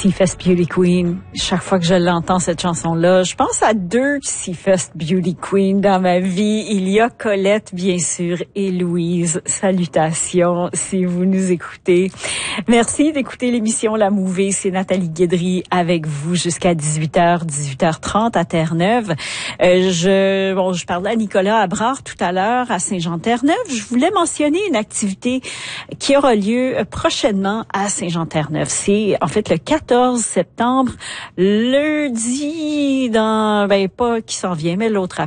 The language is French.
Seafest Beauty Queen. Chaque fois que je l'entends, cette chanson-là, je pense à deux Seafest Beauty Queen dans ma vie. Il y a Colette, bien sûr, et Louise. Salutations si vous nous écoutez. Merci d'écouter l'émission La Mouvée. C'est Nathalie Guédry avec vous jusqu'à 18h, 18h30 à Terre-Neuve. Je parlais à Nicolas Abrard tout à l'heure à Saint-Jean-Terre-Neuve. Je voulais mentionner une activité qui aura lieu prochainement à Saint-Jean-Terre-Neuve. C'est en fait le 14 septembre, lundi, pas qui s'en vient, mais l'autre